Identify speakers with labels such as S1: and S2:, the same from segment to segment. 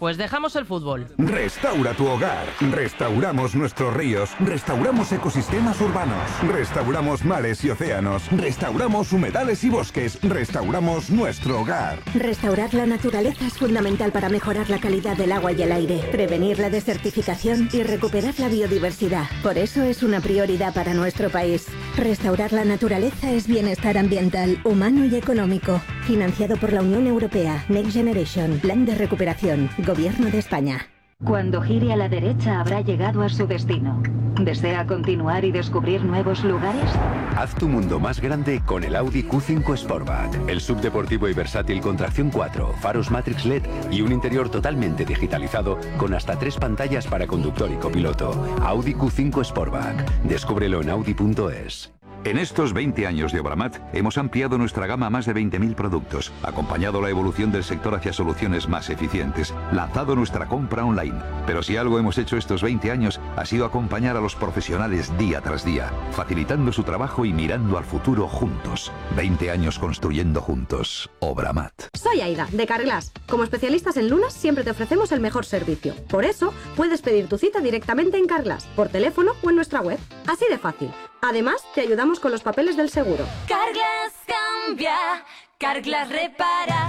S1: Pues dejamos el fútbol.
S2: Restaura tu hogar. Restauramos nuestros ríos. Restauramos ecosistemas urbanos. Restauramos mares y océanos. Restauramos humedales y bosques. Restauramos nuestro hogar.
S3: Restaurar la naturaleza es fundamental para mejorar la calidad del agua y el aire, prevenir la desertificación y recuperar la biodiversidad. Por eso es una prioridad para nuestro país. Restaurar la naturaleza es bienestar ambiental, humano y económico. Financiado por la Unión Europea. Next Generation. Plan de recuperación. Gobierno de España.
S4: Cuando gire a la derecha habrá llegado a su destino. ¿Desea continuar y descubrir nuevos lugares?
S5: Haz tu mundo más grande con el Audi Q5 Sportback. El subdeportivo y versátil con tracción 4, faros Matrix LED y un interior totalmente digitalizado con hasta 3 pantallas para conductor y copiloto. Audi Q5 Sportback. Descúbrelo en audi.es.
S6: En estos 20 años de Obramat hemos ampliado nuestra gama a más de 20.000 productos, acompañado la evolución del sector hacia soluciones más eficientes, lanzado nuestra compra online. Pero si algo hemos hecho estos 20 años ha sido acompañar a los profesionales día tras día, facilitando su trabajo y mirando al futuro juntos. 20 años construyendo juntos. Obramat.
S7: Soy Aida, de Carglass. Como especialistas en lunas siempre te ofrecemos el mejor servicio. Por eso puedes pedir tu cita directamente en Carglass, por teléfono o en nuestra web. Así de fácil. Además, te ayudamos con los papeles del seguro.
S8: Carglass cambia, Carglass repara.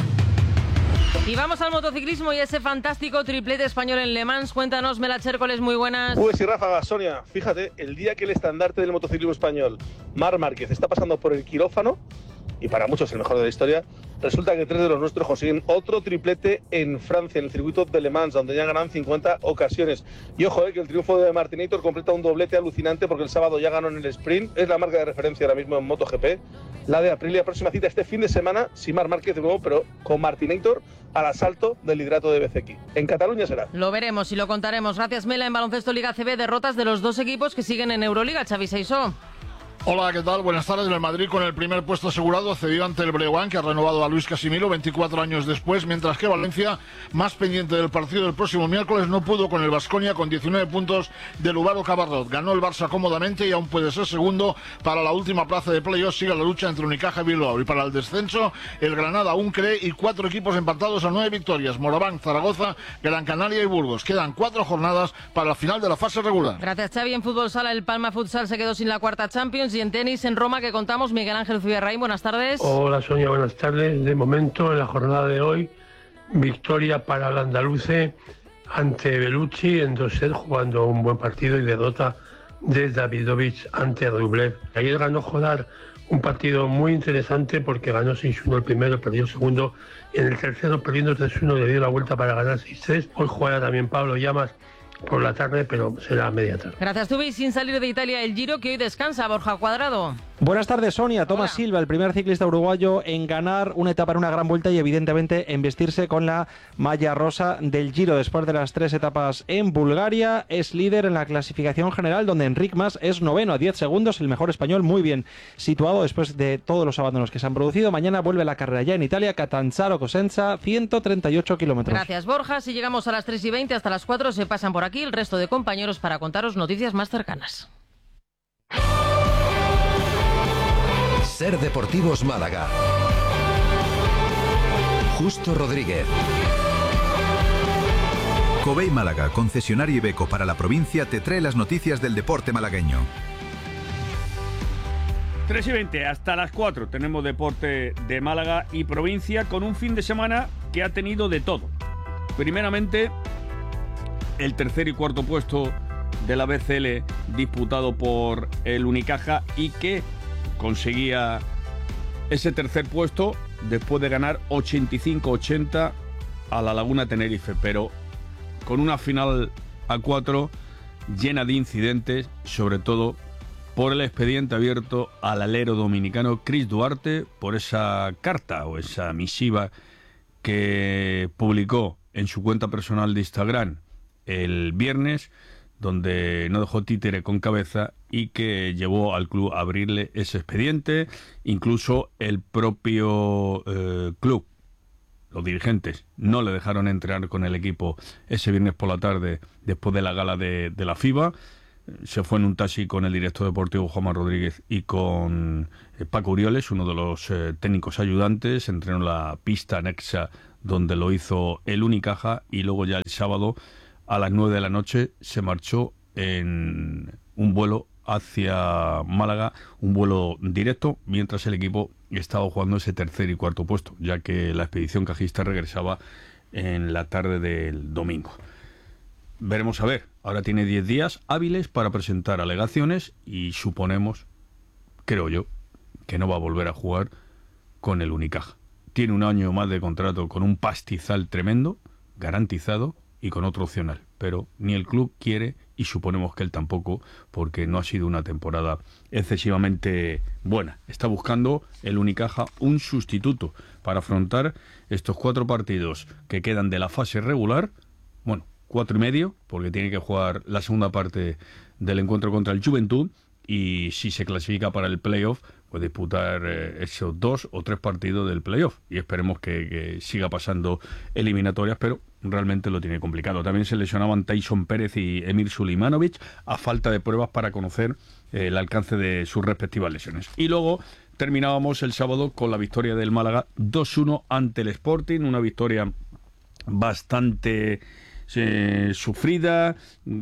S1: Y vamos al motociclismo y ese fantástico triplete español en Le Mans. Cuéntanos, Mela Chércoles, muy buenas.
S9: Pues sí, Rafa, Sonia, fíjate, el día que el estandarte del motociclismo español, Marc Márquez, está pasando por el quirófano, y para muchos el mejor de la historia, resulta que 3 de los nuestros consiguen otro triplete en Francia, en el circuito de Le Mans, donde ya ganan 50 ocasiones. Y ojo, que el triunfo de Martinator completa un doblete alucinante porque el sábado ya ganó en el sprint. Es la marca de referencia ahora mismo en MotoGP. La de Aprilia, próxima cita este fin de semana, sin Marc Márquez de nuevo, pero con Martinator al asalto del liderato de BCX. En Cataluña será.
S1: Lo veremos y lo contaremos. Gracias, Mela. En baloncesto Liga CB, derrotas de los dos equipos que siguen en Euroliga. Xavi Seisó.
S10: Hola, ¿qué tal? Buenas tardes. El Madrid con el primer puesto asegurado cedió ante el Breogán, que ha renovado a Luis Casimiro 24 años después, mientras que Valencia, más pendiente del partido del próximo miércoles, no pudo con el Baskonia con 19 puntos del Uvaro Cabarrot. Ganó el Barça cómodamente y aún puede ser segundo. Para la última plaza de playoff sigue la lucha entre Unicaja y Bilbao. Y para el descenso, el Granada aún cree y 4 equipos empatados a 9 victorias. Moraván, Zaragoza, Gran Canaria y Burgos. Quedan 4 jornadas para la final de la fase regular.
S1: Gracias, Xavi. En fútbol sala, el Palma Futsal se quedó sin la cuarta Champions. Y en tenis, en Roma, que contamos, Miguel Ángel Zubirraín, buenas tardes.
S11: Hola, Sonia, buenas tardes. De momento, en la jornada de hoy, victoria para el andaluce ante Bellucci en 2 sets, jugando un buen partido, y derrota de Davidovich ante Rublev. Ayer ganó Jodar un partido muy interesante porque ganó 6-1 el primero, perdió el segundo, y en el tercero, perdiendo 3-1, le dio la vuelta para ganar 6-3. Hoy juega también Pablo Llamas por la tarde, pero será a media tarde.
S1: Gracias, Tubi. Sin salir de Italia, el Giro, que hoy descansa. Borja Cuadrado.
S12: Buenas tardes, Sonia. Tomás Silva, el primer ciclista uruguayo en ganar una etapa en una gran vuelta y evidentemente en vestirse con la malla rosa del Giro después de las 3 etapas en Bulgaria. Es líder en la clasificación general, donde Enric Mas es noveno a 10 segundos, el mejor español, muy bien situado después de todos los abandonos que se han producido. Mañana vuelve la carrera ya en Italia, Catanzaro-Cosenza, 138 kilómetros.
S1: Gracias, Borja. Si llegamos a las 3:20, hasta las 4 se pasan por aquí el resto de compañeros para contaros noticias más cercanas.
S13: Ser Deportivos Málaga. Justo Rodríguez.
S14: Covey Málaga, concesionario Iveco para la provincia, te trae las noticias del deporte malagueño.
S15: 3:20, hasta las 4 tenemos deporte de Málaga y provincia, con un fin de semana que ha tenido de todo. Primeramente, el tercer y cuarto puesto de la BCL disputado por el Unicaja, y que conseguía ese tercer puesto después de ganar 85-80 a la Laguna Tenerife, pero con una final a 4 llena de incidentes, sobre todo por el expediente abierto al alero dominicano Chris Duarte por esa carta o esa misiva que publicó en su cuenta personal de Instagram el viernes, donde no dejó títere con cabeza y que llevó al club a abrirle ese expediente. Incluso el propio club, los dirigentes, no le dejaron entrenar con el equipo ese viernes por la tarde después de la gala de la FIBA. Se fue en un taxi con el director deportivo Juanma Rodríguez y con Paco Urioles, uno de los técnicos ayudantes. Entrenó en la pista anexa donde lo hizo el Unicaja, y luego ya el sábado a las 9 de la noche se marchó en un vuelo hacia Málaga, un vuelo directo, mientras el equipo estaba jugando ese tercer y cuarto puesto, ya que la expedición cajista regresaba en la tarde del domingo. Veremos a ver, ahora tiene 10 días hábiles para presentar alegaciones y suponemos, creo yo, que no va a volver a jugar con el Unicaja. Tiene un año más de contrato con un pastizal tremendo, garantizado, y con otro opcional, pero ni el club quiere y suponemos que él tampoco, porque no ha sido una temporada excesivamente buena. Está buscando el Unicaja un sustituto para afrontar estos 4 partidos que quedan de la fase regular, bueno, 4 y medio, porque tiene que jugar la segunda parte del encuentro contra el Juventud, y si se clasifica para el playoff, pues disputar esos 2 o 3 partidos del playoff, y esperemos que siga pasando eliminatorias, pero realmente lo tiene complicado. También se lesionaban Tyson Pérez y Emir Sulimanovic a falta de pruebas para conocer el alcance de sus respectivas lesiones. Y luego terminábamos el sábado con la victoria del Málaga 2-1 ante el Sporting, una victoria bastante sufrida,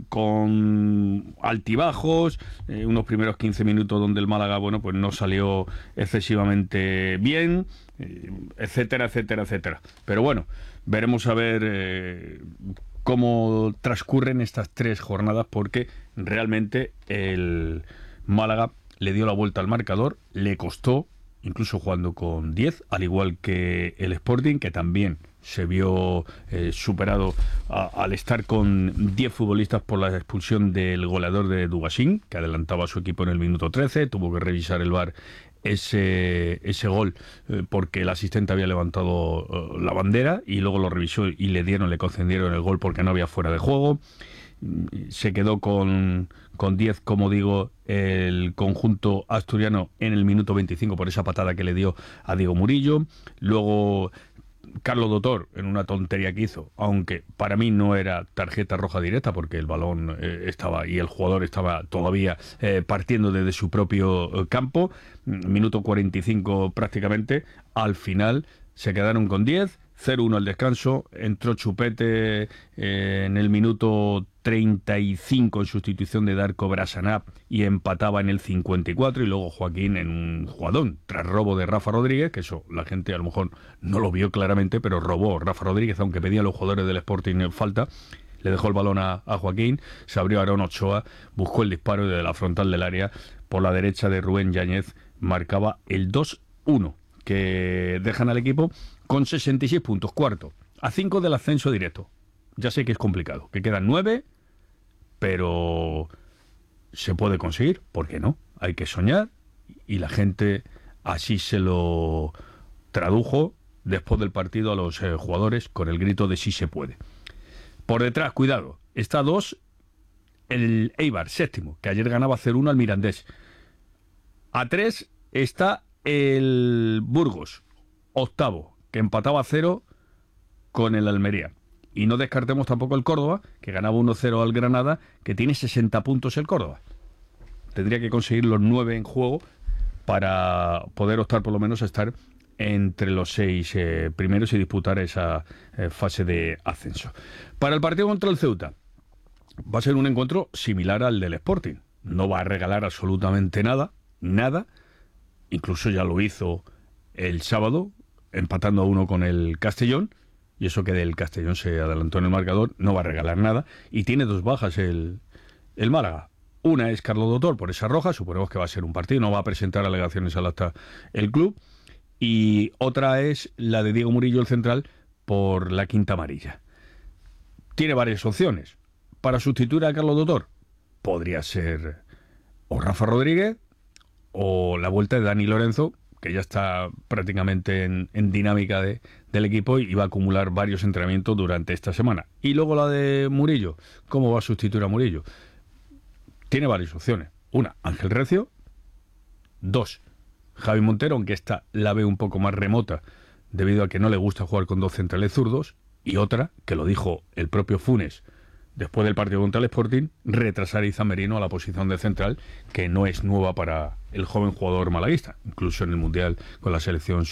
S15: con altibajos, unos primeros 15 minutos donde el Málaga, bueno, pues no salió excesivamente bien, etcétera, etcétera, etcétera. Pero bueno, veremos a ver cómo transcurren estas 3 jornadas, porque realmente el Málaga le dio la vuelta al marcador, le costó, incluso jugando con 10, al igual que el Sporting, que también se vio superado al estar con 10 futbolistas por la expulsión del goleador de Dubasín, que adelantaba a su equipo en el minuto 13, tuvo que revisar el VAR ese gol porque el asistente había levantado la bandera, y luego lo revisó y le concedieron el gol porque no había fuera de juego. Se quedó con 10, como digo, el conjunto asturiano en el minuto 25 por esa patada que le dio a Diego Murillo. Luego Carlos Dotor, en una tontería que hizo, aunque para mí no era tarjeta roja directa, porque el balón estaba y el jugador estaba todavía partiendo desde su propio campo, minuto 45 prácticamente, al final se quedaron con 10, 0-1 al descanso, entró Chupete en el minuto 35 en sustitución de Darko Brasanab y empataba en el 54, y luego Joaquín en un jugadón tras robo de Rafa Rodríguez, que eso la gente a lo mejor no lo vio claramente, pero robó Rafa Rodríguez, aunque pedía a los jugadores del Sporting falta, le dejó el balón a Joaquín, se abrió Aarón Ochoa, buscó el disparo de la frontal del área, por la derecha de Rubén Yáñez marcaba el 2-1, que dejan al equipo con 66 puntos, cuarto, a 5 del ascenso directo. Ya sé que es complicado, que quedan 9, pero se puede conseguir, ¿por qué no? Hay que soñar, y la gente así se lo tradujo después del partido a los jugadores con el grito de sí se puede. Por detrás, cuidado, está 2 el Eibar, séptimo, que ayer ganaba 0-1 al Mirandés. A 3 está el Burgos, octavo, que empataba 0 con el Almería. Y no descartemos tampoco el Córdoba, que ganaba 1-0 al Granada, que tiene 60 puntos el Córdoba. Tendría que conseguir los 9 en juego para poder optar por lo menos a estar entre los 6 primeros y disputar esa fase de ascenso. Para el partido contra el Ceuta, va a ser un encuentro similar al del Sporting. No va a regalar absolutamente nada, incluso ya lo hizo el sábado, empatando a 1 con el Castellón, y eso que del Castellón se adelantó en el marcador, no va a regalar nada, y tiene 2 bajas el Málaga. Una es Carlos Dotor por esa roja, suponemos que va a ser un partido, no va a presentar alegaciones al acta el club, y otra es la de Diego Murillo, el central, por la quinta amarilla. Tiene varias opciones. Para sustituir a Carlos Dotor, podría ser o Rafa Rodríguez o la vuelta de Dani Lorenzo, que ya está prácticamente en dinámica del equipo y va a acumular varios entrenamientos durante esta semana. Y luego la de Murillo, ¿cómo va a sustituir a Murillo? Tiene varias opciones. Una, Ángel Recio. 2, Javi Montero, aunque esta la ve un poco más remota debido a que no le gusta jugar con 2 centrales zurdos. Y otra, que lo dijo el propio Funes después del partido contra el Sporting, retrasar a Izan Merino a la posición de central, que no es nueva para el joven jugador malaguista. Incluso en el Mundial con la selección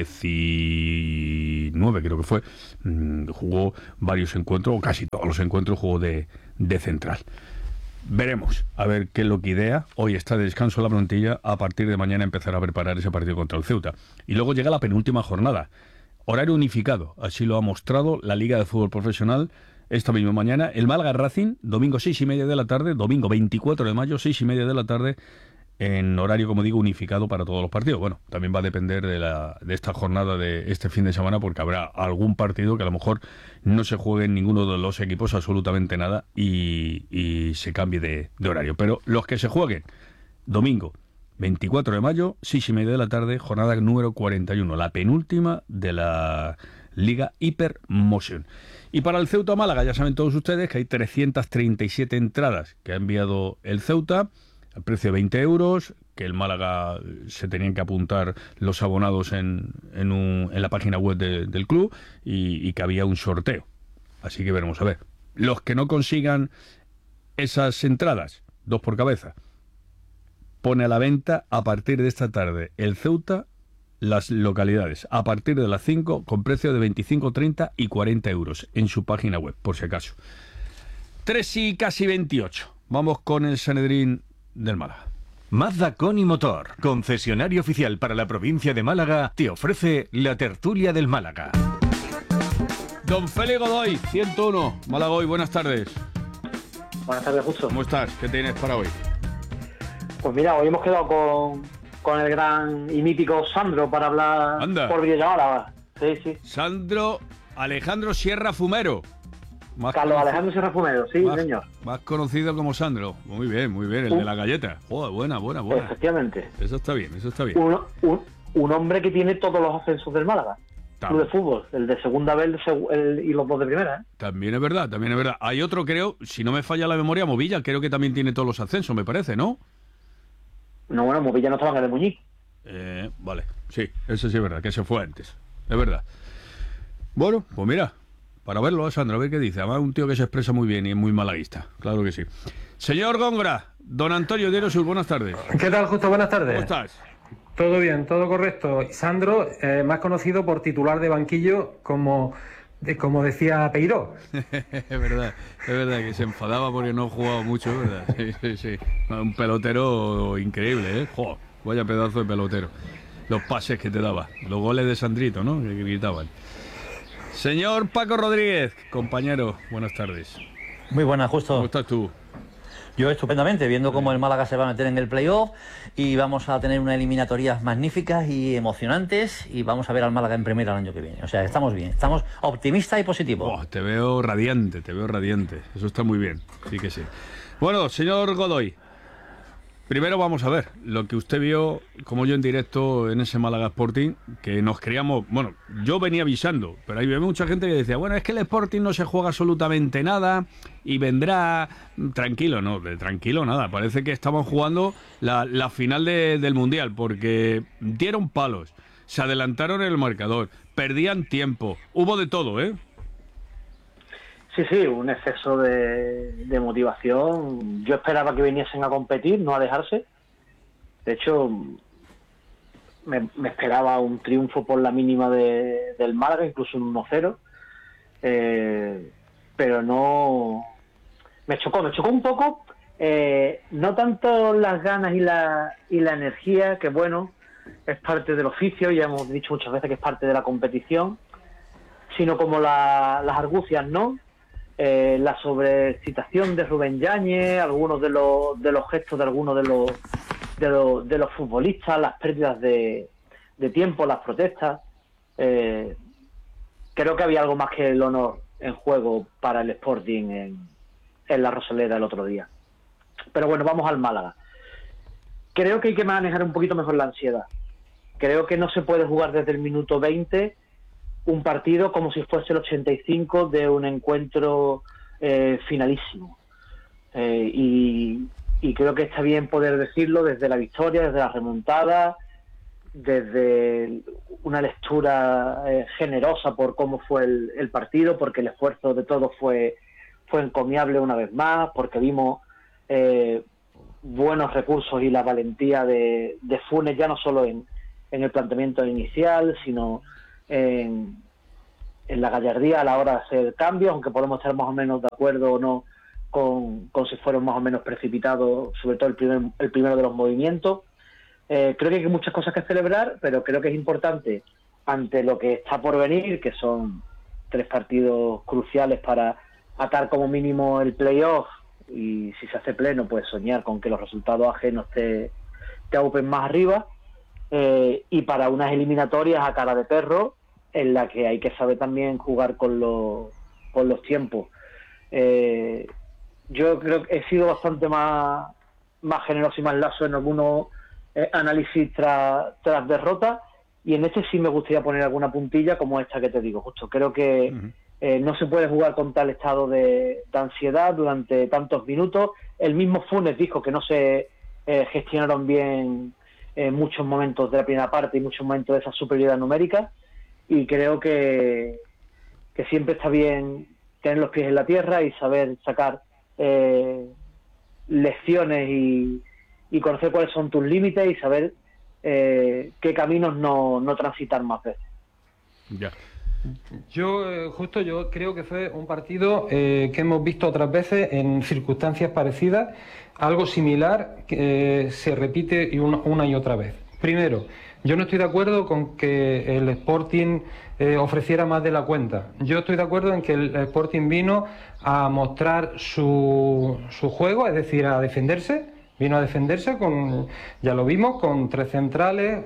S15: sub-19, creo que fue, jugó varios encuentros, o casi todos los encuentros jugó de central. Veremos a ver qué es lo que idea. Hoy está de descanso la plantilla, a partir de mañana empezará a preparar ese partido contra el Ceuta. Y luego llega la penúltima jornada. Horario unificado, así lo ha mostrado la Liga de Fútbol Profesional esta misma mañana. El Málaga Racing, domingo 6:30 de la tarde, domingo 24 de mayo, 6:30 de la tarde, en horario, como digo, unificado para todos los partidos. Bueno, también va a depender de esta jornada de este fin de semana, porque habrá algún partido que a lo mejor no se juegue en ninguno de los equipos absolutamente nada y se cambie de horario. Pero los que se jueguen, domingo 24 de mayo, 6:30 de la tarde, jornada número 41, la penúltima de la Liga Hypermotion. Y para el Ceuta Málaga, ya saben todos ustedes que hay 337 entradas que ha enviado el Ceuta, al precio de 20 euros, que el Málaga se tenían que apuntar los abonados en la página web del club y que había un sorteo. Así que veremos a ver. Los que no consigan esas entradas, 2 por cabeza, pone a la venta a partir de esta tarde el Ceuta las localidades a partir de las 5 con precio de 25, 30 y 40 euros en su página web, por si acaso. 3 y casi 28. Vamos con el Sanedrín del Málaga.
S16: Mazda Coni Motor, concesionario oficial para la provincia de Málaga, te ofrece la tertulia del Málaga.
S15: Don Félix Godoy, 101, Málaga Hoy, buenas tardes.
S17: Buenas tardes, Justo.
S15: ¿Cómo estás? ¿Qué tienes para hoy?
S17: Pues mira, hoy hemos quedado con el gran y mítico Sandro para hablar por videollamada. Sí.
S15: Sandro Alejandro Sierra Fumero.
S17: Carlos Alejandro Sierra Fumero, sí, señor.
S15: Más conocido como Sandro. Muy bien, el de la galleta. Joder, buena.
S17: Efectivamente.
S15: Eso está bien.
S17: Un hombre que tiene todos los ascensos del Málaga. Club de fútbol, el de segunda vez y los 2 de primera, ¿eh?
S15: También es verdad. Hay otro, creo, si no me falla la memoria, Movilla, creo que también tiene todos los ascensos, me parece, ¿no?
S17: No, bueno, Movilla no estaba en el de Muñiz.
S15: Vale, sí, eso sí es verdad, que se fue antes. Es verdad. Bueno, pues mira, para verlo, Sandro, a ver qué dice. Además, un tío que se expresa muy bien y es muy malaguista. Claro que sí. Señor Góngora, don Antonio Diario Sur, buenas tardes.
S18: ¿Qué tal, Justo? Buenas tardes.
S15: ¿Cómo estás?
S18: Todo bien, todo correcto. Sandro, más conocido por titular de banquillo como decía Peiró.
S15: Es verdad que se enfadaba porque no jugaba mucho, ¿verdad? Sí. Un pelotero increíble, ¿eh? ¡Joder! Vaya pedazo de pelotero. Los pases que te daba, los goles de Sandrito, ¿no? Que gritaban. Señor Paco Rodríguez, compañero, buenas tardes.
S19: Muy buenas, Justo.
S15: ¿Cómo estás tú?
S19: Yo estupendamente, viendo cómo el Málaga se va a meter en el playoff y vamos a tener unas eliminatorias magníficas y emocionantes y vamos a ver al Málaga en primera el año que viene. O sea, estamos bien, estamos optimistas y positivos.
S15: Te veo radiante. Eso está muy bien, sí que sí. Bueno, señor Godoy, primero vamos a ver lo que usted vio, como yo en directo en ese Málaga Sporting, que nos creíamos, bueno, yo venía avisando, pero hay mucha gente que decía, bueno, es que el Sporting no se juega absolutamente nada y vendrá tranquilo, no, de tranquilo nada, parece que estaban jugando la final del Mundial, porque dieron palos, se adelantaron en el marcador, perdían tiempo, hubo de todo, ¿eh?
S17: Sí, un exceso de motivación. Yo esperaba que viniesen a competir, no a dejarse. De hecho, me esperaba un triunfo por la mínima del Málaga, incluso un 1-0. Pero no... Me chocó un poco, no tanto las ganas y la energía, que bueno, es parte del oficio, ya hemos dicho muchas veces que es parte de la competición, sino como las argucias, ¿no? La sobreexcitación de Rubén Yáñez, algunos de los gestos de algunos de los futbolistas, las pérdidas de tiempo, las protestas. Creo que había algo más que el honor en juego para el Sporting en la Rosaleda el otro día. Pero bueno, vamos al Málaga. Creo que hay que manejar un poquito mejor la ansiedad. Creo que no se puede jugar desde el minuto 20 un partido como si fuese el 85 de un encuentro finalísimo. Y creo que está bien poder decirlo desde la victoria, desde la remontada, desde una lectura generosa por cómo fue el partido, porque el esfuerzo de todos fue fue encomiable una vez más, porque vimos buenos recursos y la valentía de Funes, ya no solo en el planteamiento inicial, sino en la gallardía a la hora de hacer cambios, aunque podemos estar más o menos de acuerdo o no con si fueron más o menos precipitados, sobre todo el primero de los movimientos. Creo que hay muchas cosas que celebrar, pero creo que es importante, ante lo que está por venir, que son 3 partidos cruciales para atar como mínimo el playoff, y si se hace pleno, pues soñar con que los resultados ajenos te aupen más arriba, y para unas eliminatorias a cara de perro, en la que hay que saber también jugar con los tiempos. Yo creo que he sido bastante más generoso y más lazo en algunos análisis tras derrota, y en este sí me gustaría poner alguna puntilla como esta que te digo, justo. Creo que no se puede jugar con tal estado de ansiedad durante tantos minutos. El mismo Funes dijo que no se gestionaron bien muchos momentos de la primera parte y muchos momentos de esa superioridad numérica, y creo que siempre está bien tener los pies en la tierra y saber sacar lecciones y conocer cuáles son tus límites y saber qué caminos no transitar más veces.
S15: Ya.
S18: Yo creo que fue un partido que hemos visto otras veces en circunstancias parecidas, algo similar que se repite una y otra vez. Primero, yo no estoy de acuerdo con que el Sporting ofreciera más de la cuenta. Yo estoy de acuerdo en que el Sporting vino a mostrar su juego, es decir, a defenderse. Vino a defenderse, ya lo vimos, con 3 centrales,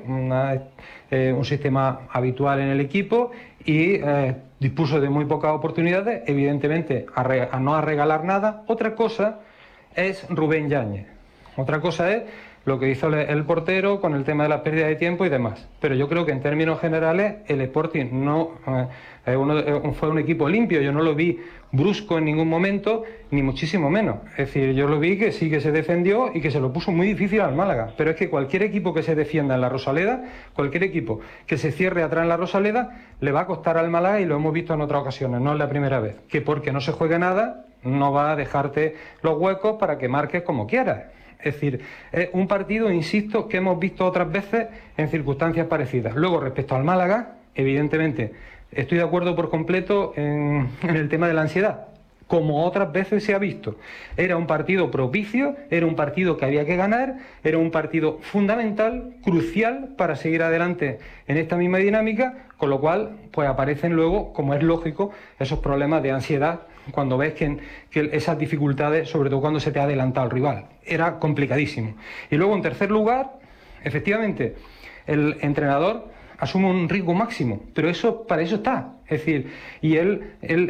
S18: un sistema habitual en el equipo, y dispuso de muy pocas oportunidades, evidentemente a no regalar nada. Otra cosa es Rubén Yáñez. Otra cosa es lo que hizo el portero con el tema de la pérdida de tiempo y demás. Pero yo creo que en términos generales el Sporting fue un equipo limpio. Yo no lo vi brusco en ningún momento, ni muchísimo menos. Es decir, yo lo vi que sí que se defendió y que se lo puso muy difícil al Málaga. Pero es que cualquier equipo que se defienda en la Rosaleda, cualquier equipo que se cierre atrás en la Rosaleda, le va a costar al Málaga, y lo hemos visto en otras ocasiones, no es la primera vez. Que porque no se juegue nada, no va a dejarte los huecos para que marques como quieras. Es decir, es un partido, insisto, que hemos visto otras veces en circunstancias parecidas. Luego, respecto al Málaga, evidentemente, estoy de acuerdo por completo en el tema de la ansiedad, como otras veces se ha visto. Era un partido propicio, era un partido que había que ganar, era un partido fundamental, crucial para seguir adelante en esta misma dinámica, con lo cual pues aparecen luego, como es lógico, esos problemas de ansiedad cuando ves que esas dificultades, sobre todo cuando se te ha adelantado el rival. Era complicadísimo. Y luego, en tercer lugar, efectivamente, el entrenador asume un riesgo máximo, pero para eso está. Es decir, y él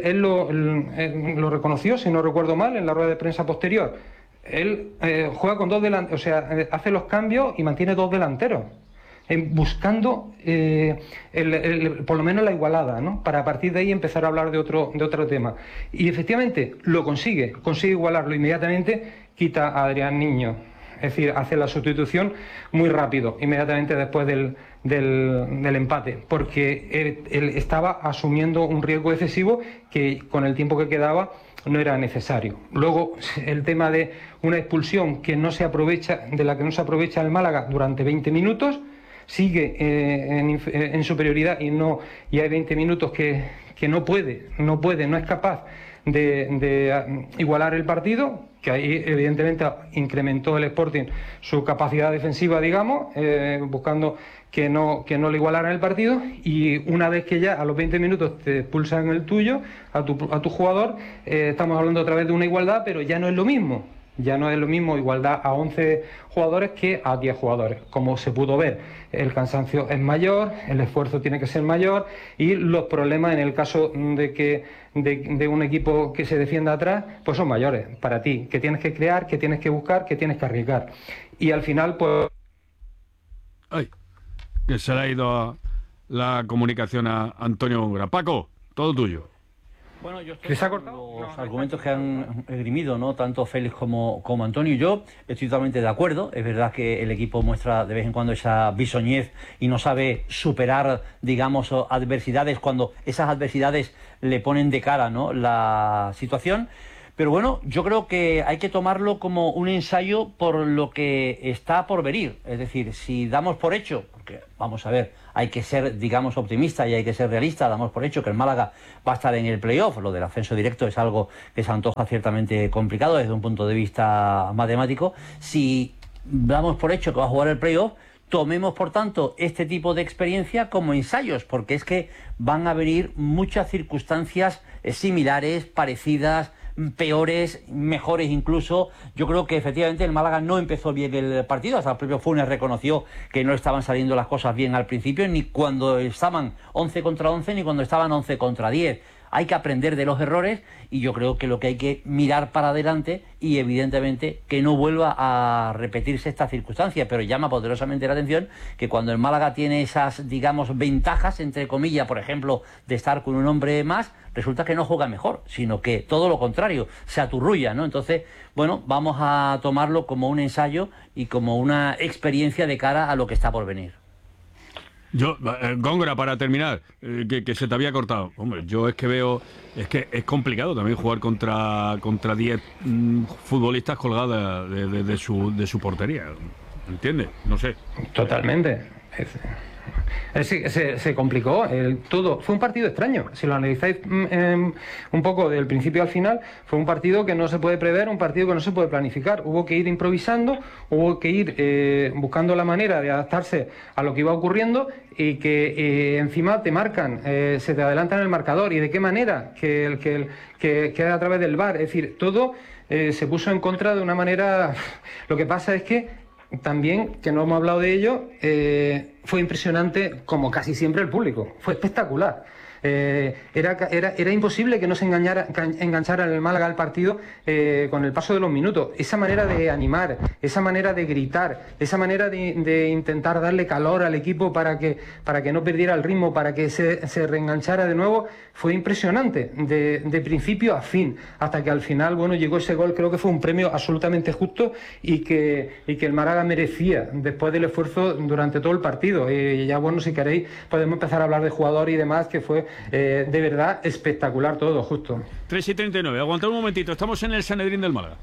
S18: lo reconoció, si no recuerdo mal, en la rueda de prensa posterior. Él juega con 2 delanteros, o sea, hace los cambios y mantiene 2 delanteros, buscando por lo menos la igualada, ¿no? Para a partir de ahí empezar a hablar de otro tema. Y efectivamente lo consigue igualarlo inmediatamente, quita a Adrián Niño. Es decir, hace la sustitución muy rápido, inmediatamente después del empate, porque él estaba asumiendo un riesgo excesivo que con el tiempo que quedaba no era necesario. Luego, el tema de una expulsión de la que no se aprovecha el Málaga durante 20 minutos, sigue en superioridad y hay 20 minutos que no es capaz de igualar el partido, que ahí evidentemente incrementó el Sporting su capacidad defensiva, digamos, buscando que no le igualaran el partido, y una vez que ya a los 20 minutos te expulsan el tuyo, a tu jugador, estamos hablando otra vez de una igualdad, pero ya no es lo mismo. Ya no es lo mismo igualdad a 11 jugadores que a 10 jugadores. Como se pudo ver, el cansancio es mayor, el esfuerzo tiene que ser mayor, y los problemas en el caso de un equipo que se defienda atrás, pues son mayores para ti, que tienes que crear, que tienes que buscar, que tienes que arriesgar. Y al final, pues...
S15: Ay, que se le ha ido la comunicación a Antonio Góngora. Paco, todo tuyo.
S19: Bueno, yo estoy con los argumentos que han esgrimido, ¿no? Tanto Félix como Antonio. Yo estoy totalmente de acuerdo. Es verdad que el equipo muestra de vez en cuando esa bisoñez y no sabe superar, digamos, adversidades cuando esas adversidades le ponen de cara, ¿no?, la situación. Pero bueno, yo creo que hay que tomarlo como un ensayo por lo que está por venir. Es decir, si damos por hecho, porque vamos a ver, hay que ser, digamos, optimistas y hay que ser realistas, damos por hecho que el Málaga va a estar en el playoff. Lo del ascenso directo es algo que se antoja ciertamente complicado desde un punto de vista matemático. Si damos por hecho que va a jugar el playoff, tomemos, por tanto, este tipo de experiencia como ensayos, porque es que van a venir muchas circunstancias similares, parecidas, peores, mejores incluso. Yo creo que efectivamente el Málaga no empezó bien el partido, hasta el propio Funes reconoció que no estaban saliendo las cosas bien al principio, ni cuando estaban 11 contra 11, ni cuando estaban 11 contra 10. Hay que aprender de los errores y yo creo que lo que hay que mirar para adelante y evidentemente que no vuelva a repetirse esta circunstancia, pero llama poderosamente la atención que cuando el Málaga tiene esas, digamos, ventajas, entre comillas, por ejemplo, de estar con un hombre más, resulta que no juega mejor, sino que todo lo contrario, se aturrulla, ¿no? Entonces, bueno, vamos a tomarlo como un ensayo y como una experiencia de cara a lo que está por venir.
S15: Yo, Góngora, para terminar, que se te había cortado. Hombre, yo es que veo, es que es complicado también jugar contra 10 futbolistas colgados de su portería. ¿Entiendes? No sé.
S18: Totalmente. Se complicó todo. Fue un partido extraño. Si lo analizáis un poco del principio al final, fue un partido que no se puede prever, un partido que no se puede planificar. Hubo que ir improvisando, hubo que ir buscando la manera de adaptarse a lo que iba ocurriendo y que encima te marcan, se te adelantan el marcador. ¿Y de qué manera? Que a través del VAR. Es decir, todo se puso en contra de una manera... Lo que pasa es que también, que no hemos hablado de ello, fue impresionante, como casi siempre, el público. Fue espectacular. Era imposible que no se enganchara el Málaga al partido con el paso de los minutos. Esa manera de animar, esa manera de gritar, esa manera de intentar darle calor al equipo para que no perdiera el ritmo, para que se reenganchara de nuevo, fue impresionante, de principio a fin, hasta que al final, bueno, llegó ese gol. Creo que fue un premio absolutamente justo y que el Málaga merecía después del esfuerzo durante todo el partido. Ya, bueno, si queréis podemos empezar a hablar de jugador y demás, que fue de verdad espectacular todo, justo.
S15: 3:39, aguantad un momentito, estamos en el Sanedrín del Málaga.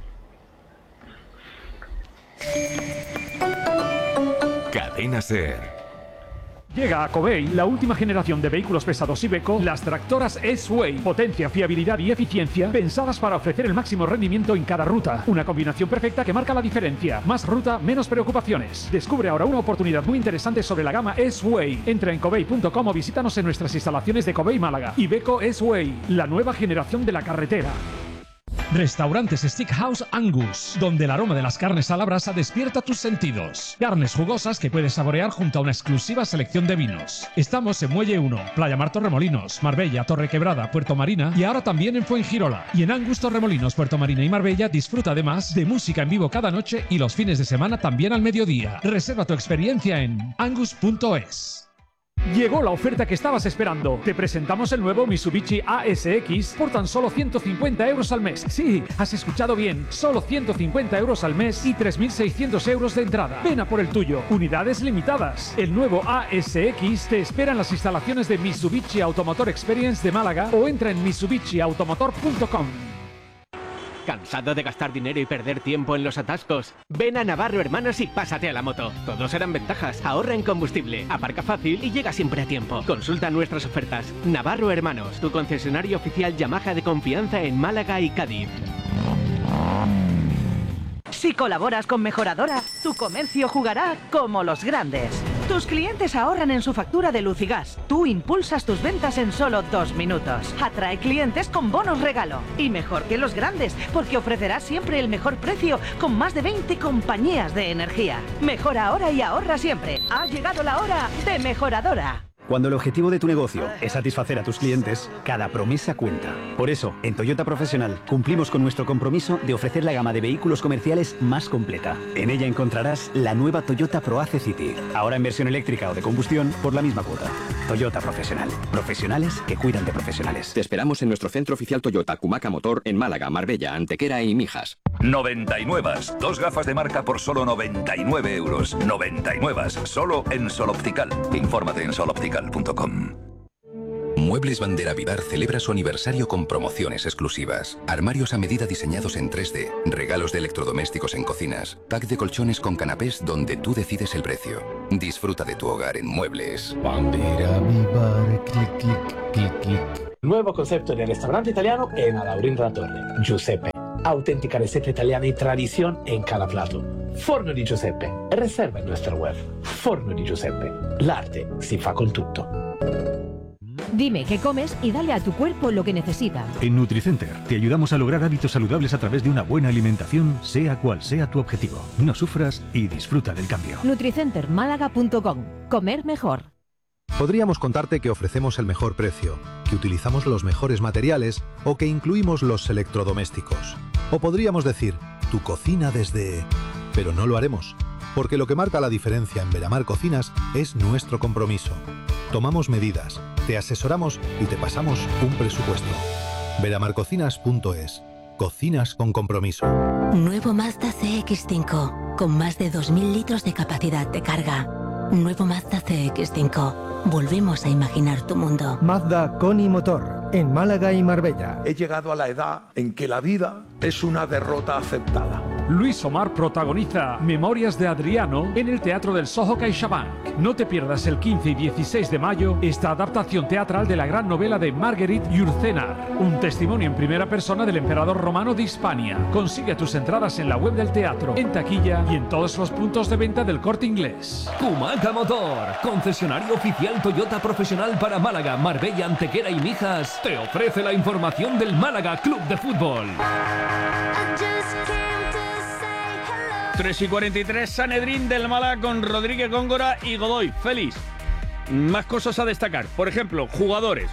S13: Cadena SER.
S20: Llega a Covey la última generación de vehículos pesados Iveco, las tractoras S-Way. Potencia, fiabilidad y eficiencia pensadas para ofrecer el máximo rendimiento en cada ruta. Una combinación perfecta que marca la diferencia. Más ruta, menos preocupaciones. Descubre ahora una oportunidad muy interesante sobre la gama S-Way. Entra en covey.com o visítanos en nuestras instalaciones de Covey Málaga. Iveco S-Way, la nueva generación de la carretera.
S21: Restaurantes Steakhouse Angus, donde el aroma de las carnes a la brasa despierta tus sentidos. Carnes jugosas que puedes saborear junto a una exclusiva selección de vinos. Estamos en Muelle 1, Playa Mar Torremolinos, Marbella, Torrequebrada, Puerto Marina y ahora también en Fuengirola. Y en Angus Torremolinos, Puerto Marina y Marbella disfruta además de música en vivo cada noche y los fines de semana también al mediodía. Reserva tu experiencia en angus.es.
S20: Llegó la oferta que estabas esperando. Te presentamos el nuevo Mitsubishi ASX por tan solo 150 euros al mes. Sí, has escuchado bien. Solo 150 euros al mes y 3.600 euros de entrada. Ven a por el tuyo. Unidades limitadas. El nuevo ASX te espera en las instalaciones de Mitsubishi Automotor Experience de Málaga o entra en mitsubishiautomotor.com.
S22: ¿Cansado de gastar dinero y perder tiempo en los atascos? Ven a Navarro Hermanos y pásate a la moto. Todos serán ventajas. Ahorra en combustible, aparca fácil y llega siempre a tiempo. Consulta nuestras ofertas. Navarro Hermanos, tu concesionario oficial Yamaha de confianza en Málaga y Cádiz.
S23: Si colaboras con Mejoradora, tu comercio jugará como los grandes. Tus clientes ahorran en su factura de luz y gas. Tú impulsas tus ventas en solo 2 minutos. Atrae clientes con bonos regalo. Y mejor que los grandes, porque ofrecerás siempre el mejor precio con más de 20 compañías de energía. Mejora ahora y ahorra siempre. Ha llegado la hora de Mejoradora.
S24: Cuando el objetivo de tu negocio es satisfacer a tus clientes, cada promesa cuenta. Por eso, en Toyota Profesional, cumplimos con nuestro compromiso de ofrecer la gama de vehículos comerciales más completa. En ella encontrarás la nueva Toyota ProAce City, ahora en versión eléctrica o de combustión por la misma cuota. Toyota Profesional. Profesionales que cuidan de profesionales.
S25: Te esperamos en nuestro centro oficial Toyota Cumaca Motor en Málaga, Marbella, Antequera y Mijas.
S26: 99. 2 gafas de marca por solo 99 euros. 99. Solo en Sol Optical. Infórmate en soloptical.com.
S25: Muebles Bandera Vivar celebra su aniversario con promociones exclusivas. Armarios a medida diseñados en 3D, regalos de electrodomésticos en cocinas, pack de colchones con canapés donde tú decides el precio. Disfruta de tu hogar en Muebles
S2: Bandera Vivar, clic, clic, clic, clic. Nuevo concepto de restaurante italiano en Alaurín La Torre. Giuseppe. Auténtica receta italiana y tradición en cada plato. Forno di Giuseppe. Reserva en nuestra web. Forno di Giuseppe. L'arte si fa con tutto.
S3: Dime qué comes y dale a tu cuerpo lo que necesita.
S16: En Nutricenter te ayudamos a lograr hábitos saludables a través de una buena alimentación, sea cual sea tu objetivo. No sufras y disfruta del cambio.
S3: Nutricentermálaga.com. Comer mejor.
S4: Podríamos contarte que ofrecemos el mejor precio, que utilizamos los mejores materiales o que incluimos los electrodomésticos. O podríamos decir, tu cocina desde... Pero no lo haremos, porque lo que marca la diferencia en Veramar Cocinas es nuestro compromiso. Tomamos medidas, te asesoramos y te pasamos un presupuesto. veramarcocinas.es. Cocinas con compromiso.
S5: Nuevo Mazda CX-5, con más de 2.000 litros de capacidad de carga. Nuevo Mazda CX-5. Volvemos a imaginar tu mundo.
S6: Mazda Coni Motor, en Málaga y Marbella.
S7: He llegado a la edad en que la vida es una derrota aceptada.
S20: Luis Omar protagoniza Memorias de Adriano en el Teatro del Soho CaixaBank. No te pierdas el 15 y 16 de mayo esta adaptación teatral de la gran novela de Marguerite Yourcenar, un testimonio en primera persona del emperador romano de Hispania. Consigue tus entradas en la web del teatro, en taquilla y en todos los puntos de venta del Corte Inglés.
S27: Kumaca Motor, concesionario oficial Toyota profesional para Málaga, Marbella, Antequera y Mijas, te ofrece la información del Málaga Club de Fútbol.
S15: 3:43, Sanedrín del Málaga con Rodríguez Góngora y Godoy. Félix, más cosas a destacar. Por ejemplo, jugadores.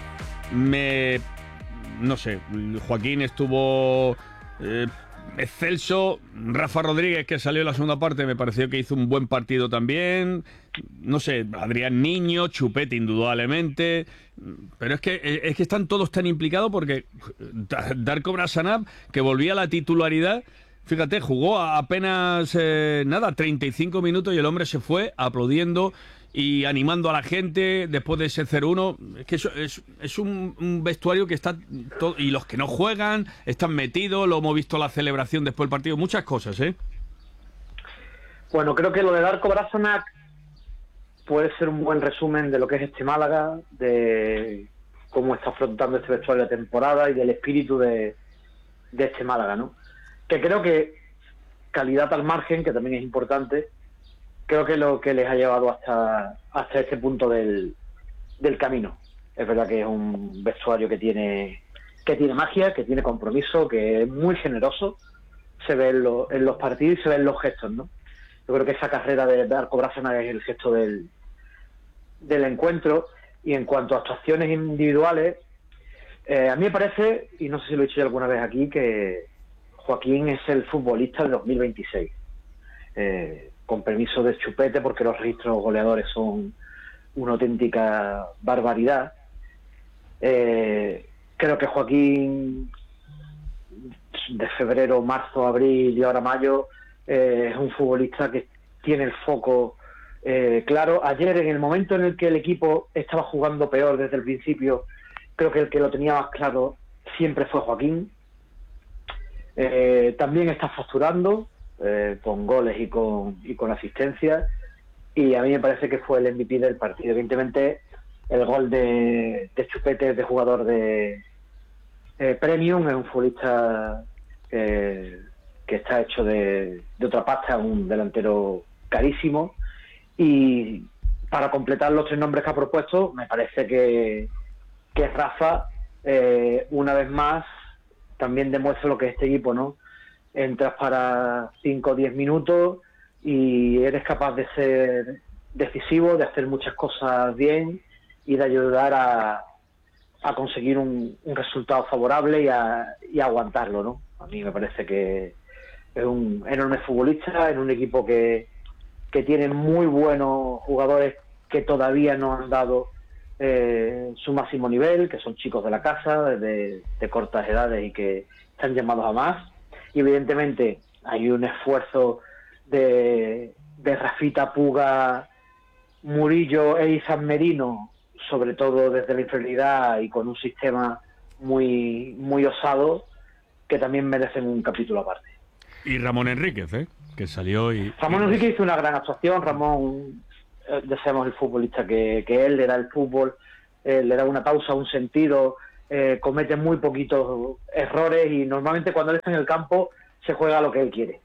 S15: No sé, Joaquín estuvo excelso. Rafa Rodríguez, que salió en la segunda parte, me pareció que hizo un buen partido también. No sé, Adrián Niño, Chupete indudablemente. Pero es que están todos tan implicados porque Darko Brasanav, que volvía a la titularidad, fíjate, jugó apenas 35 minutos y el hombre se fue aplaudiendo y animando a la gente después de ese 0-1. Es que eso es un vestuario que está todo, y los que no juegan están metidos, lo hemos visto la celebración después del partido, muchas cosas, ¿eh?
S17: Bueno, creo que lo de Darko Brasanav puede ser un buen resumen de lo que es este Málaga, de cómo está afrontando este vestuario de temporada y del espíritu de este Málaga, ¿no? Que creo que calidad al margen, que también es importante, creo que lo que les ha llevado hasta este punto del camino. Es verdad que es un vestuario que tiene magia, que tiene compromiso, que es muy generoso, se ve en los partidos y se ve en los gestos, ¿no? Yo creo que esa carrera de Darko Brasanav es el gesto del encuentro. Y en cuanto a actuaciones individuales, a mí me parece, y no sé si lo he dicho ya alguna vez aquí, que Joaquín es el futbolista del 2026. Con permiso de Chupete, porque los registros goleadores son una auténtica barbaridad. Creo que Joaquín, de febrero, marzo, abril y ahora mayo, es un futbolista que tiene el foco claro. Ayer, en el momento en el que el equipo estaba jugando peor desde el principio, creo que el que lo tenía más claro siempre fue Joaquín. También está facturando con goles y con asistencia, y a mí me parece que fue el MVP del partido. Evidentemente el gol de Chupete, de jugador de Premium, es un futbolista que está hecho de otra pasta, un delantero carísimo, y para completar los tres nombres que ha propuesto, me parece que Rafa, una vez más, también demuestra lo que es este equipo, ¿no? Entras para 5 o 10 minutos y eres capaz de ser decisivo, de hacer muchas cosas bien y de ayudar a conseguir un resultado favorable y a aguantarlo, ¿no? A mí me parece que es un enorme futbolista en un equipo que tiene muy buenos jugadores que todavía no han dado su máximo nivel, que son chicos de la casa, de cortas edades y que están llamados a más. Y evidentemente hay un esfuerzo de Rafita, Puga, Murillo e Izan Merino sobre todo desde la inferioridad y con un sistema muy, muy osado, que también merecen un capítulo aparte.
S15: Y Ramón Enríquez, que salió y...
S17: Ramón Enríquez hizo una gran actuación. Ramón, ya sabemos el futbolista que él, le da el fútbol, le da una pausa, un sentido, comete muy poquitos errores y normalmente cuando él está en el campo se juega lo que él quiere.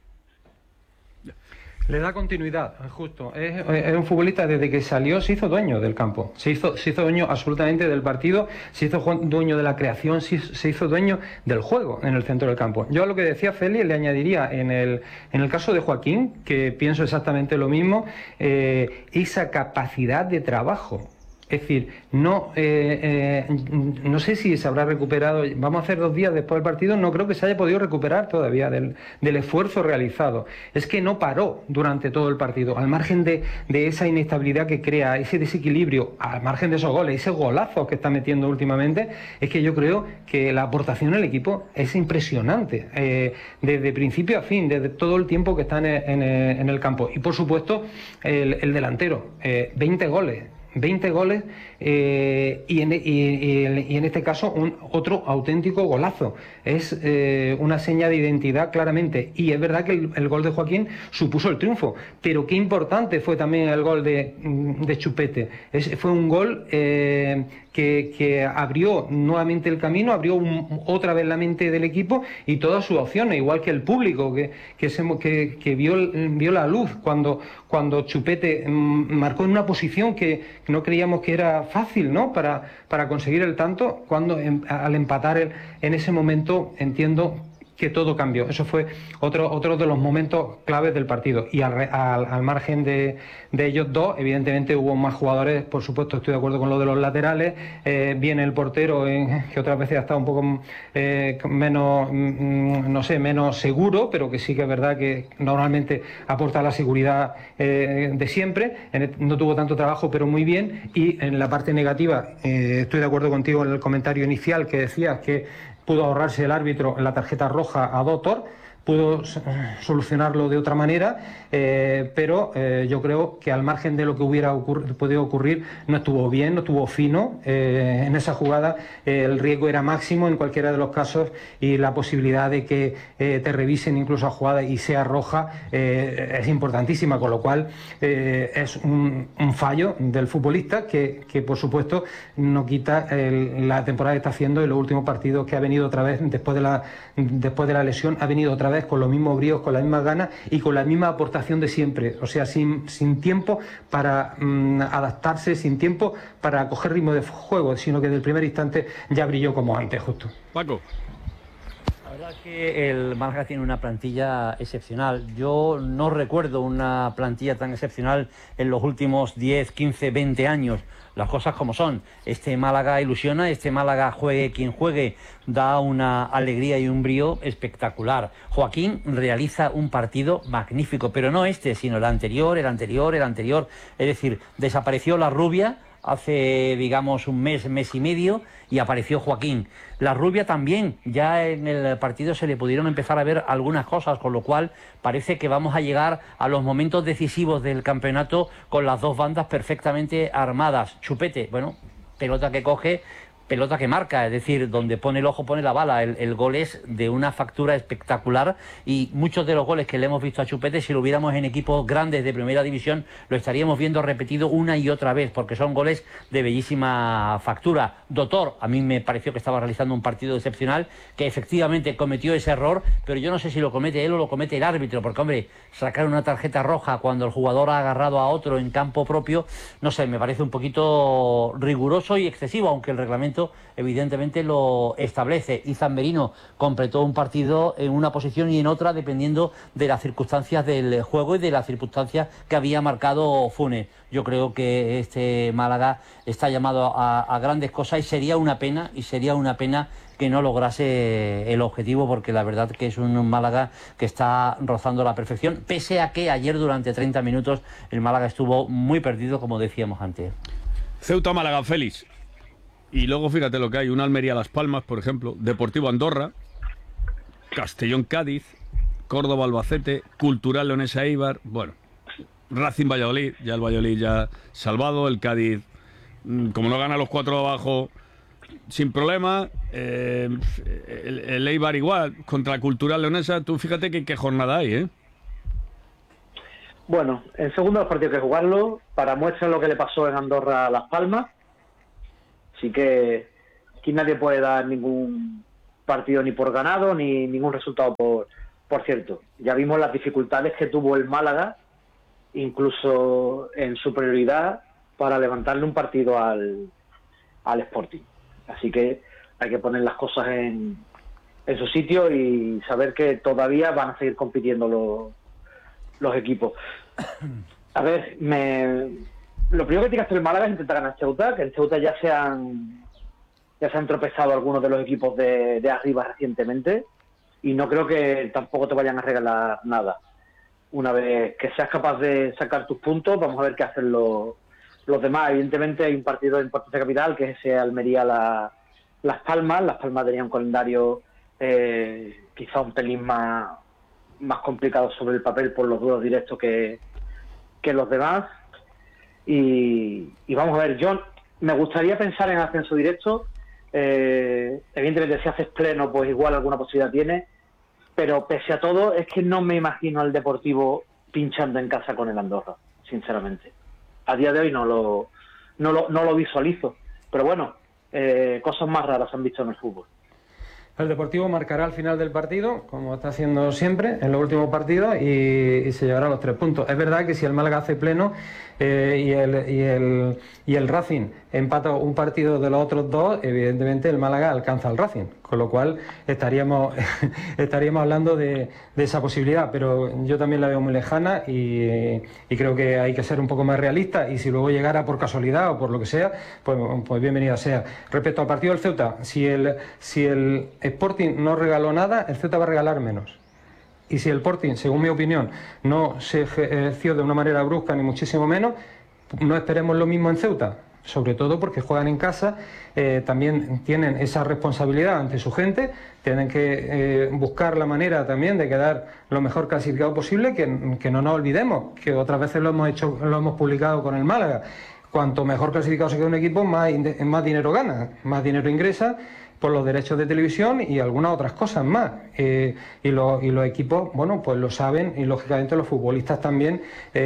S18: Le da continuidad, justo. Es un futbolista desde que salió, se hizo dueño del campo, se hizo dueño absolutamente del partido, se hizo dueño de la creación, se hizo dueño del juego en el centro del campo. Yo a lo que decía Félix le añadiría en el caso de Joaquín, que pienso exactamente lo mismo, esa capacidad de trabajo. Es decir, no sé si se habrá recuperado, vamos a hacer 2 días después del partido, no creo que se haya podido recuperar todavía del esfuerzo realizado. Es que no paró durante todo el partido, al margen de esa inestabilidad que crea, ese desequilibrio, al margen de esos goles, ese golazo que está metiendo últimamente, es que yo creo que la aportación del equipo es impresionante, desde principio a fin, desde todo el tiempo que está en el campo. Y por supuesto, el delantero, 20 goles y en este caso otro auténtico golazo. Es una seña de identidad claramente, y es verdad que el gol de Joaquín supuso el triunfo, pero qué importante fue también el gol de Chupete. Fue un gol que abrió nuevamente el camino, abrió otra vez la mente del equipo y todas sus opciones, igual que el público que vio la luz cuando Chupete marcó en una posición que no creíamos que era fácil, ¿no?, para conseguir el tanto, cuando al empatar en ese momento entiendo que todo cambió. Eso fue otro de los momentos claves del partido. Y al margen de ellos dos, evidentemente hubo más jugadores, por supuesto, estoy de acuerdo con lo de los laterales, viene el portero, que otras veces ha estado un poco menos seguro, pero que sí que es verdad que normalmente aporta la seguridad de siempre. No tuvo tanto trabajo, pero muy bien. Y en la parte negativa, estoy de acuerdo contigo en el comentario inicial que decías que pudo ahorrarse el árbitro la tarjeta roja a Dotor, pudo solucionarlo de otra manera, pero yo creo que al margen de lo que hubiera podido ocurrir, no estuvo bien, no estuvo fino en esa jugada. El riesgo era máximo en cualquiera de los casos y la posibilidad de que te revisen incluso a jugada y sea roja es importantísima, con lo cual es un fallo del futbolista que por supuesto no quita la temporada que está haciendo y los últimos partidos que ha venido otra vez después de la lesión, ha venido otra vez con los mismos bríos, con las mismas ganas y con la misma aportación de siempre, o sea, sin tiempo para adaptarse, sin tiempo para coger ritmo de juego, sino que desde el primer instante ya brilló como antes, justo.
S15: Paco.
S19: La verdad es que el Málaga tiene una plantilla excepcional. Yo no recuerdo una plantilla tan excepcional en los últimos 10, 15, 20 años. Las cosas como son. Este Málaga ilusiona, este Málaga, juegue quien juegue, da una alegría y un brío espectacular. Joaquín realiza un partido magnífico, pero no este, sino el anterior. Es decir, desapareció la Rubia hace, digamos, un mes y medio, y apareció Joaquín. La Rubia también, ya en el partido se le pudieron empezar a ver algunas cosas, con lo cual parece que vamos a llegar a los momentos decisivos del campeonato con las dos bandas perfectamente armadas. Chupete, bueno, pelota que coge, pelota que marca, es decir, donde pone el ojo pone la bala. El gol es de una factura espectacular, y muchos de los goles que le hemos visto a Chupete, si lo hubiéramos en equipos grandes de primera división, lo estaríamos viendo repetido una y otra vez, porque son goles de bellísima factura. Dotor, a mí me pareció que estaba realizando un partido excepcional, que efectivamente cometió ese error, pero yo no sé si lo comete él o lo comete el árbitro, porque hombre, sacar una tarjeta roja cuando el jugador ha agarrado a otro en campo propio, no sé, me parece un poquito riguroso y excesivo, aunque el reglamento evidentemente lo establece. Y Zamberino completó un partido en una posición y en otra, dependiendo de las circunstancias del juego y de las circunstancias que había marcado Funes. Yo creo que este Málaga está llamado a grandes cosas, y sería una pena que no lograse el objetivo, porque la verdad que es un Málaga que está rozando la perfección, pese a que ayer durante 30 minutos el Málaga estuvo muy perdido, como decíamos antes.
S15: Ceuta-Málaga, Félix. Y luego fíjate lo que hay: un Almería-Las Palmas, por ejemplo, Deportivo-Andorra, Castellón-Cádiz, Córdoba-Albacete, Cultural Leonesa-Eibar, bueno, Racing-Valladolid, ya el Valladolid ya salvado, el Cádiz como no gana los 4 abajo sin problema, el Eibar igual, contra la Cultural Leonesa, tú fíjate qué jornada hay, ¿eh?
S17: Bueno, en segundo los partidos hay que jugarlo, para muestra lo que le pasó en Andorra a Las Palmas, así que aquí nadie puede dar ningún partido ni por ganado, ni ningún resultado por cierto. Ya vimos las dificultades que tuvo el Málaga, incluso en superioridad, para levantarle un partido al Sporting. Así que hay que poner las cosas en su sitio y saber que todavía van a seguir compitiendo los equipos. A ver, lo primero que tiene que hacer el Málaga es intentar ganar Ceuta, que en Ceuta ya se han tropezado algunos de los equipos de arriba recientemente, y no creo que tampoco te vayan a regalar nada. Una vez que seas capaz de sacar tus puntos, vamos a ver qué hacen los demás. Evidentemente hay un partido de importancia capital, que es ese Almería-Las Palmas. Las Palmas tenía un calendario quizá un pelín más complicado sobre el papel por los duelos directos que los demás. Y vamos a ver, yo me gustaría pensar en ascenso directo. Evidentemente si haces pleno, pues igual alguna posibilidad tiene, pero pese a todo es que no me imagino al Deportivo pinchando en casa con el Andorra, sinceramente. A día de hoy no lo visualizo, pero bueno, cosas más raras han visto en el fútbol.
S18: El Deportivo marcará al final del partido, como está haciendo siempre en los últimos partidos, y se llevará los 3 puntos. Es verdad que si el Málaga hace pleno y el Racing empata un partido de los otros 2, evidentemente el Málaga alcanza al Racing, con lo cual estaríamos hablando de esa posibilidad, pero yo también la veo muy lejana y creo que hay que ser un poco más realista, y si luego llegara por casualidad o por lo que sea, pues bienvenida sea. Respecto al partido del Ceuta, si el Sporting no regaló nada, el Ceuta va a regalar menos. Y si el Sporting, según mi opinión, no se ejerció de una manera brusca ni muchísimo menos, no esperemos lo mismo en Ceuta, sobre todo porque juegan en casa, también tienen esa responsabilidad ante su gente, tienen que buscar la manera también de quedar lo mejor clasificado posible, que no nos olvidemos, que otras veces lo hemos publicado con el Málaga. Cuanto mejor clasificado se queda un equipo, más dinero gana, más dinero ingresa por los derechos de televisión y algunas otras cosas más. Y los equipos, bueno, pues lo saben, y lógicamente los futbolistas también,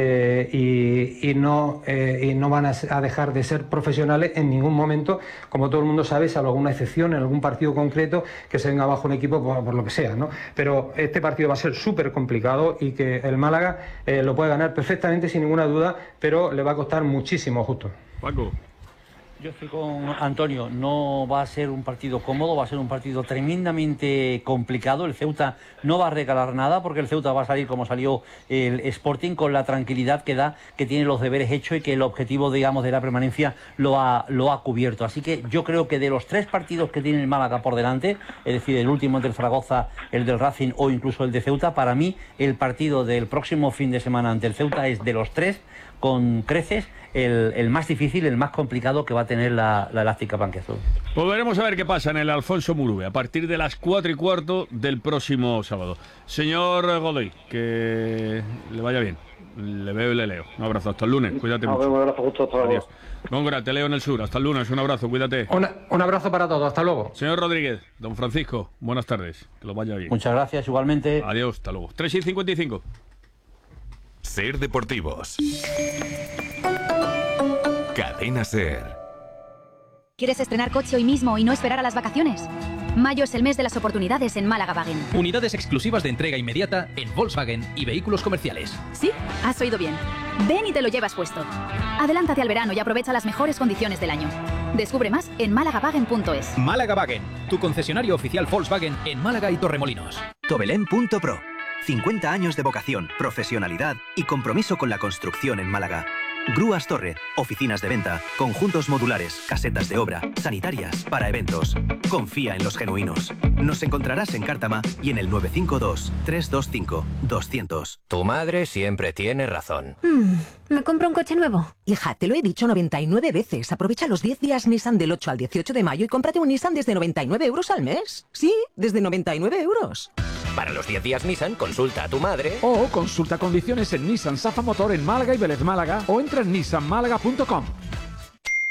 S18: y no van a dejar de ser profesionales en ningún momento, como todo el mundo sabe, salvo alguna excepción en algún partido concreto que se venga abajo un equipo por lo que sea, ¿no? Pero este partido va a ser súper complicado, y que el Málaga lo puede ganar perfectamente sin ninguna duda, pero le va a costar muchísimo, justo.
S15: Paco.
S19: Yo estoy con Antonio, no va a ser un partido cómodo, va a ser un partido tremendamente complicado. El Ceuta no va a regalar nada, porque el Ceuta va a salir como salió el Sporting, con la tranquilidad que da, que tiene los deberes hechos y que el objetivo, digamos, de la permanencia lo ha cubierto. Así que yo creo que de los 3 partidos que tiene el Málaga por delante, es decir, el último del Zaragoza, el del Racing o incluso el de Ceuta, para mí el partido del próximo fin de semana ante el Ceuta es, de los 3, con creces, el más difícil, el más complicado que va a tener la Elástica Blanquiazul.
S15: Pues veremos a ver qué pasa en el Alfonso Murube a partir de las 4:15 del próximo sábado. Señor Godoy, que le vaya bien. Le veo y le leo. Un abrazo, hasta el lunes, cuídate mucho.
S17: Un abrazo, justo, hasta luego.
S15: Adiós. Góngora, te leo en el sur, hasta el lunes, un abrazo, cuídate.
S18: Un abrazo para todos, hasta luego.
S15: Señor Rodríguez, don Francisco, buenas tardes, que lo vaya bien.
S19: Muchas gracias, igualmente.
S15: Adiós, hasta luego. 3:55.
S13: Ser Deportivos. Cadena Ser.
S1: ¿Quieres estrenar coche hoy mismo y no esperar a las vacaciones? Mayo es el mes de las oportunidades en Málaga Wagen.
S8: Unidades exclusivas de entrega inmediata en Volkswagen y vehículos comerciales.
S1: ¿Sí? Has oído bien. Ven y te lo llevas puesto. Adelántate al verano y aprovecha las mejores condiciones del año. Descubre más en málagawagen.es.
S8: Málaga Wagen, tu concesionario oficial Volkswagen en Málaga y Torremolinos.
S9: Tobelén.pro. 50 años de vocación, profesionalidad y compromiso con la construcción en Málaga. Grúas Torre, oficinas de venta, conjuntos modulares, casetas de obra, sanitarias, para eventos. Confía en los genuinos. Nos encontrarás en Cártama y en el 952-325-200.
S10: Tu madre siempre tiene razón.
S3: ¿Me compro un coche nuevo? Hija, te lo he dicho 99 veces. Aprovecha los 10 días Nissan del 8 al 18 de mayo y cómprate un Nissan desde 99 euros al mes. Sí, desde 99 euros.
S10: Para los 10 días Nissan, consulta a tu madre.
S20: O consulta condiciones en Nissan Safa Motor en Málaga y Vélez Málaga, o entra en nissanmálaga.com.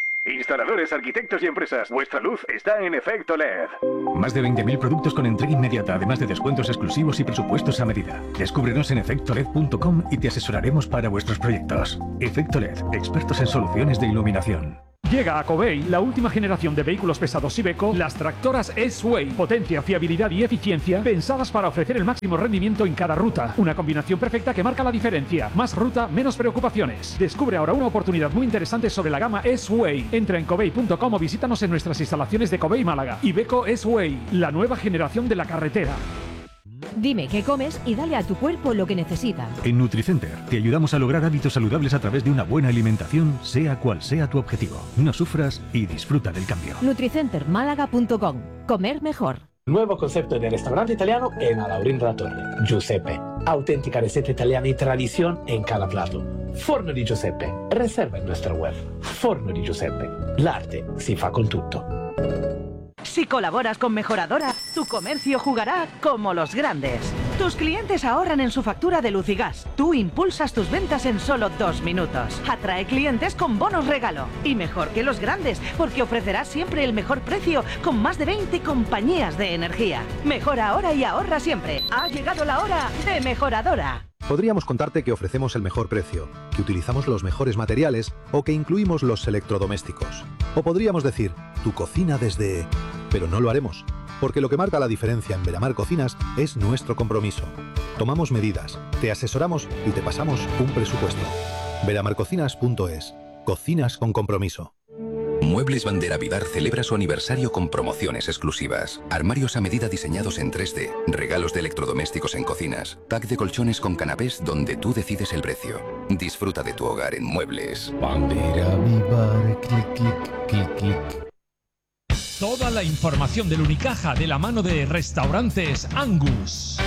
S11: Instaladores, arquitectos y empresas, vuestra luz está en Efecto LED.
S16: Más de 20.000 productos con entrega inmediata, además de descuentos exclusivos y presupuestos a medida. Descúbrenos en efectoled.com y te asesoraremos para vuestros proyectos. Efecto LED, expertos en soluciones de iluminación.
S20: Llega a Covey la última generación de vehículos pesados Iveco, las tractoras S-Way. Potencia, fiabilidad y eficiencia pensadas para ofrecer el máximo rendimiento en cada ruta. Una combinación perfecta que marca la diferencia. Más ruta, menos preocupaciones. Descubre ahora una oportunidad muy interesante sobre la gama S-Way. Entra en covey.com o visítanos en nuestras instalaciones de Covey Málaga. Iveco S-Way, la nueva generación de la carretera.
S12: Dime qué comes y dale a tu cuerpo lo que necesita.
S16: En Nutricenter te ayudamos a lograr hábitos saludables a través de una buena alimentación, sea cual sea tu objetivo. No sufras y disfruta del cambio.
S12: Nutricentermálaga.com. Comer mejor.
S2: Nuevo concepto de restaurante italiano en Alaurín la Torre. Giuseppe. Auténtica receta italiana y tradición en cada plato. Forno di Giuseppe. Reserva en nuestra web. Forno di Giuseppe. L'arte si fa con tutto.
S14: Si colaboras con Mejoradora, tu comercio jugará como los grandes. Tus clientes ahorran en su factura de luz y gas. Tú impulsas tus ventas en solo 2 minutos. Atrae clientes con bonos regalo. Y mejor que los grandes, porque ofrecerás siempre el mejor precio con más de 20 compañías de energía. Mejora ahora y ahorra siempre. Ha llegado la hora de Mejoradora.
S4: Podríamos contarte que ofrecemos el mejor precio, que utilizamos los mejores materiales o que incluimos los electrodomésticos. O podríamos decir, tu cocina desde... Pero no lo haremos, porque lo que marca la diferencia en Veramar Cocinas es nuestro compromiso. Tomamos medidas, te asesoramos y te pasamos un presupuesto. veramarcocinas.es. Cocinas con compromiso.
S25: Muebles Bandera Vidar celebra su aniversario con promociones exclusivas. Armarios a medida diseñados en 3D, regalos de electrodomésticos en cocinas, pack de colchones con canapés donde tú decides el precio. Disfruta de tu hogar en Muebles
S6: Bandera Vidar, clic, clic, clic, clic.
S27: Toda la información del Unicaja de la mano de Restaurantes Angus.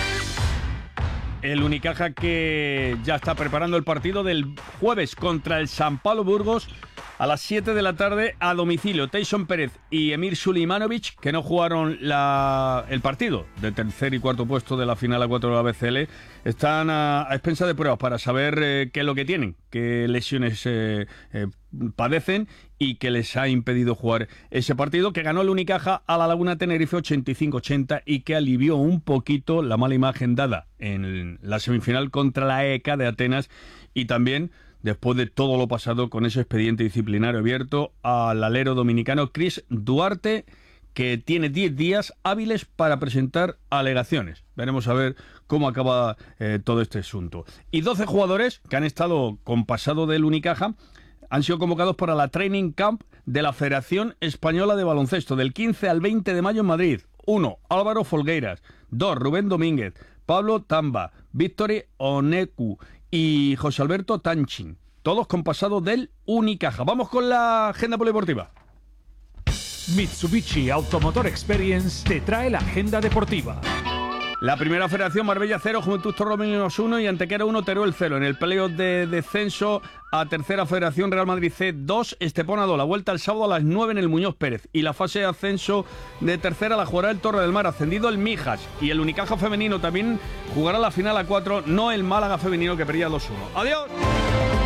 S15: El Unicaja que ya está preparando el partido del jueves contra el San Pablo Burgos a las 7 de la tarde a domicilio. Tyson Pérez y Emir Sulimanovic, que no jugaron el partido de tercer y cuarto puesto de la final A4 de la BCL, están a expensa de pruebas para saber qué es lo que tienen, qué lesiones padecen y que les ha impedido jugar ese partido, que ganó el Unicaja a la Laguna Tenerife 85-80 y que alivió un poquito la mala imagen dada en la semifinal contra la EK de Atenas, y también después de todo lo pasado con ese expediente disciplinario abierto al alero dominicano Chris Duarte, que tiene 10 días hábiles para presentar alegaciones. Veremos a ver cómo acaba todo este asunto. Y 12 jugadores que han estado con pasado del Unicaja han sido convocados para la Training Camp de la Federación Española de Baloncesto del 15 al 20 de mayo en Madrid. 1. Álvaro Folgueiras. 2. Rubén Domínguez. Pablo Tamba. Víctor Oneku y José Alberto Tanchin. Todos con pasado del Unicaja. Vamos con la agenda polideportiva.
S20: Mitsubishi Automotor Experience te trae la agenda deportiva.
S15: La primera federación, Marbella 0, Juventud Torremolinos 1 y Antequera 1, Teruel 0. En el playoff de descenso a tercera federación, Real Madrid C 2, Estepona 2. La vuelta el sábado a las 9 en el Muñoz Pérez. Y la fase de ascenso de tercera la jugará el Torre del Mar, ascendido el Mijas. Y el Unicaja femenino también jugará la final A4, no el Málaga femenino que perdía 2-1. ¡Adiós!